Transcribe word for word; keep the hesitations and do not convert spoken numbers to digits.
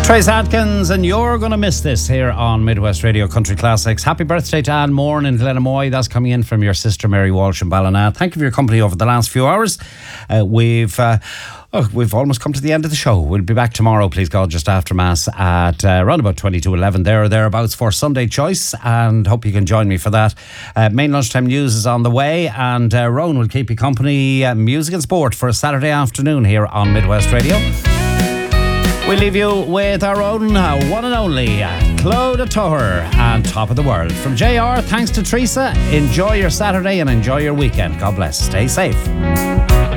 Trace Adkins, and you're going to miss this here on Midwest Radio Country Classics. Happy birthday to Anne Moore in Glenamoy. That's coming in from your sister Mary Walsh in Ballina. Thank you for your company over the last few hours. Uh, we've... Uh, Oh, we've almost come to the end of the show. We'll be back tomorrow, please God, just after Mass at uh, around about twenty to eleven there or thereabouts for Sunday Choice, and hope you can join me for that. Uh, main lunchtime news is on the way, and uh, Rowan will keep you company, uh, music and sport for a Saturday afternoon here on Midwest Radio. We leave you with our own uh, one and only uh, Claude Tuher and Top of the World. From J R, thanks to Teresa. Enjoy your Saturday and enjoy your weekend. God bless. Stay safe.